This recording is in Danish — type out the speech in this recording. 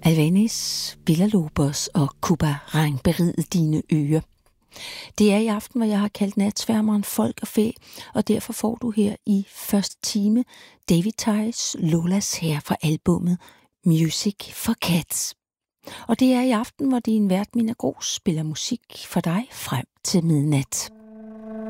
Alvanis, Villa-Lobos og Cuba Rang beride dine ører. Det er i aften, hvor jeg har kaldt natsværmeren folk og fæ, og derfor får du her i første time David Theis Lolas her fra albummet Music for Cats. Og det er i aften, hvor din vært Mina Gros spiller musik for dig frem til midnat.